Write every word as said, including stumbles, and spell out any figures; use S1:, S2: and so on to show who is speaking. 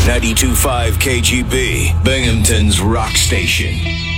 S1: ninety-two point five K G B, Binghamton's rock station.